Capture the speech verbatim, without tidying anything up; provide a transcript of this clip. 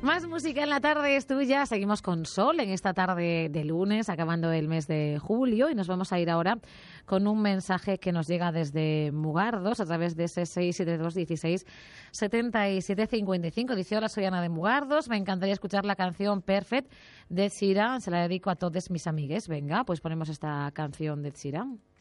Más música en la tarde es tuya. Seguimos con Sol en esta tarde de lunes, acabando el mes de julio, y nos vamos a ir ahora con un mensaje que nos llega desde Mugardos a través de ese seis siete dos dieciséis setenta y siete cincuenta y cinco. Dice: hola, soy Ana de Mugardos, me encantaría escuchar la canción Perfect de Ed Sheeran, se la dedico a todos mis amigues. Venga, pues ponemos esta canción de Ed Sheeran.